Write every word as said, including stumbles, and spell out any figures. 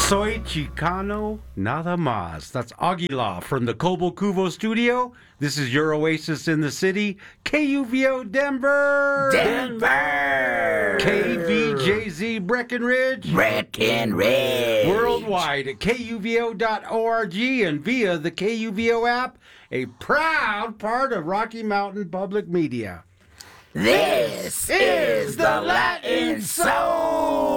Soy Chicano Nada Más. That's Aguila from the Cobo Cubo studio. This is your oasis in the city, K U V O Denver. Denver. K V J Z Breckenridge. Breckenridge. Worldwide at K U V O dot org and via the K U V O app, a proud part of Rocky Mountain Public Media. This is the Latin Soul.